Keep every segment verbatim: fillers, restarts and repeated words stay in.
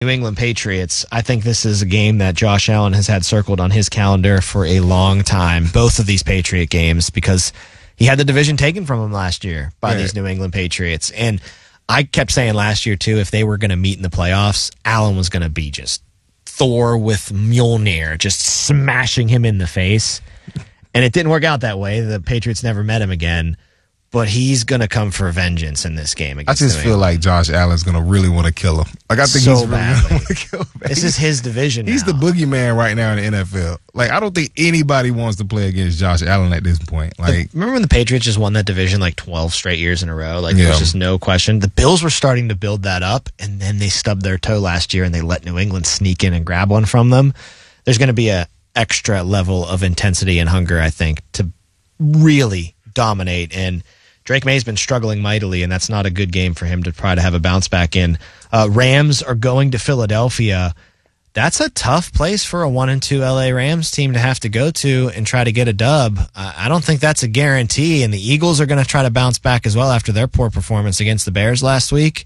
New England Patriots. I think this is a game that Josh Allen has had circled on his calendar for a long time, both of these Patriot games, because he had the division taken from him last year by right. these New England Patriots. And I kept saying last year, too, if they were going to meet in the playoffs, Allen was going to be just Thor with Mjolnir, just smashing him in the face. And it didn't work out that way. The Patriots never met him again. But he's going to come for vengeance in this game. I just feel like Josh Allen's going to really want to kill him. Like I think so he's really badly. going to kill him. This he's, is his division He's now. the boogeyman right now in the N F L. Like I don't think anybody wants to play against Josh Allen at this point. Like Remember when the Patriots just won that division like twelve straight years in a row? Like yeah. there was just no question. The Bills were starting to build that up, and then they stubbed their toe last year, and they let New England sneak in and grab one from them. There's going to be a extra level of intensity and hunger, I think, to really dominate. And Drake May's been struggling mightily, and that's not a good game for him to try to have a bounce back in. Uh, Rams are going to Philadelphia. That's a tough place for a one and two L A Rams team to have to go to and try to get a dub. Uh, I don't think that's a guarantee, and the Eagles are going to try to bounce back as well after their poor performance against the Bears last week.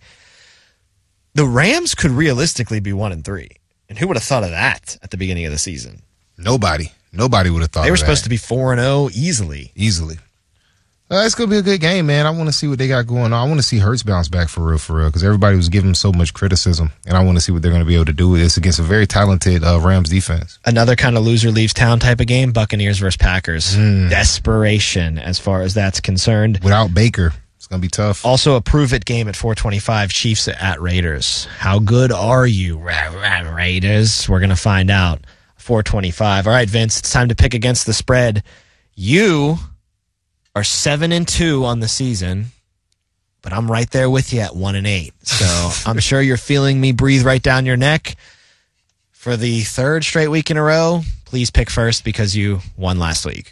The Rams could realistically be one and three, and who would have thought of that at the beginning of the season? nobody, nobody would have thought They were of supposed that. to be four and zero easily. Easily. Uh, it's going to be a good game, man. I want to see what they got going on. I want to see Hurts bounce back for real, for real, because everybody was giving him so much criticism, and I want to see what they're going to be able to do with this against a very talented uh, Rams defense. Another kind of loser leaves town type of game, Buccaneers versus Packers. Mm. Desperation as far as that's concerned. Without Baker, it's going to be tough. Also a prove-it game at four twenty-five, Chiefs at Raiders. How good are you, Ra- Ra- Raiders? We're going to find out. four twenty-five. All right, Vince, it's time to pick against the spread. You are seven and two on the season, but I'm right there with you at one and eight. So I'm sure you're feeling me breathe right down your neck. For the third straight week in a row, please pick first because you won last week.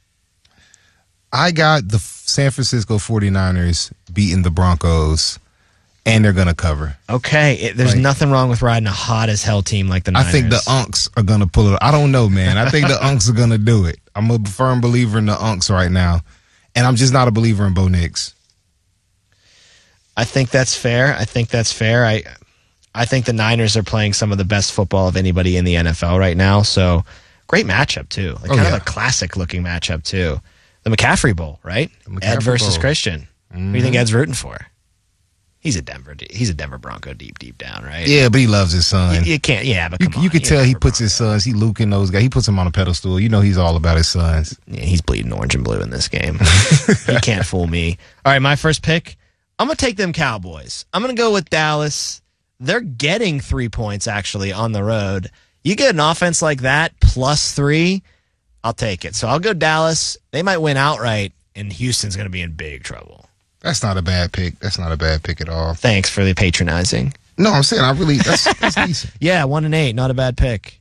I got the San Francisco forty-niners beating the Broncos, and they're going to cover. Okay, it, there's Like- nothing wrong with riding a hot as hell team like the Niners. I think the Unks are going to pull it. I don't know, man. I think the Unks are going to do it. I'm a firm believer in the Unks right now, and I'm just not a believer in Bo Nix. I think that's fair. I think that's fair. I I think the Niners are playing some of the best football of anybody in the N F L right now. So great matchup too. Like Oh, kind yeah. of a classic looking matchup too. The McCaffrey Bowl, right? The McCaffrey Ed versus Bowl. Christian. Who do you think Mhm. Ed's rooting for? He's a Denver. He's a Denver Bronco deep, deep down, right? Yeah, but he loves his son. You, you can't. Yeah, but You, come on. you could You're tell a he Denver puts his Bronco. sons, he Luke and those guys, he puts them on a pedestal. You know he's all about his sons. Yeah, he's bleeding orange and blue in this game. He can't fool me. All right, my first pick. I'm going to take them Cowboys. I'm going to go with Dallas. They're getting three points, actually, on the road. You get an offense like that, plus three, I'll take it. So I'll go Dallas. They might win outright, and Houston's going to be in big trouble. That's not a bad pick. That's not a bad pick at all. Thanks for the patronizing. No, I'm saying I really, that's, that's decent. Yeah, one and eight, not a bad pick.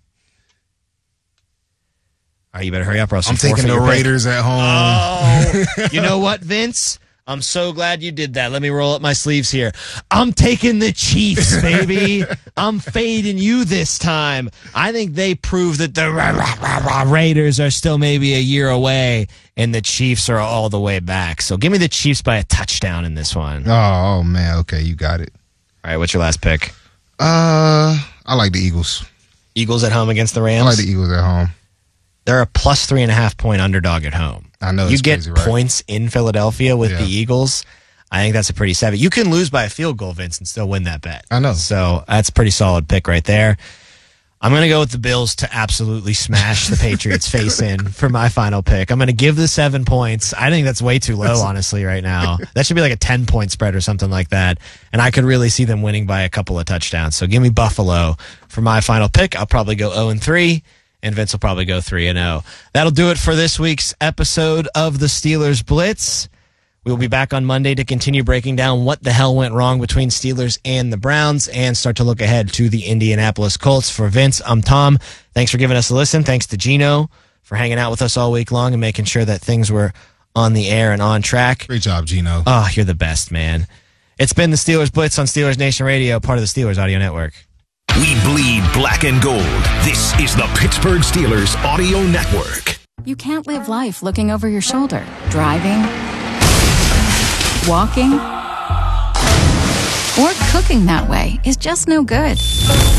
All right, you better hurry up, Russell. I'm taking the Raiders at home. Oh, you know what, Vince? I'm so glad you did that. Let me roll up my sleeves here. I'm taking the Chiefs, baby. I'm fading you this time. I think they prove that the Ra- Ra- Ra- Ra- Raiders are still maybe a year away, and the Chiefs are all the way back. So give me the Chiefs by a touchdown in this one. Oh, oh man, okay, you got it. All right, what's your last pick? Uh, I like the Eagles. Eagles at home against the I Rams? like the Eagles at home. They're a plus three and a half point underdog at home. I know You it's get crazy, right? points in Philadelphia with Yeah. the Eagles. I think that's a pretty savvy. You can lose by a field goal, Vince, and still win that bet. I know. So that's a pretty solid pick right there. I'm going to go with the Bills to absolutely smash the Patriots face in for my final pick. I'm going to give the seven points. I think that's way too low, honestly, right now. That should be like a ten-point spread or something like that. And I could really see them winning by a couple of touchdowns. So give me Buffalo for my final pick. I'll probably go oh and three. And Vince will probably go three and oh. That'll do it for this week's episode of the Steelers Blitz. We'll be back on Monday to continue breaking down what the hell went wrong between Steelers and the Browns and start to look ahead to the Indianapolis Colts. For Vince, I'm Tom. Thanks for giving us a listen. Thanks to Gino for hanging out with us all week long and making sure that things were on the air and on track. Great job, Gino. Oh, you're the best, man. It's been the Steelers Blitz on Steelers Nation Radio, part of the Steelers Audio Network. We bleed black and gold. This is the Pittsburgh Steelers Audio Network. You can't live life looking over your shoulder. Driving, walking, Or cooking that way is just no good.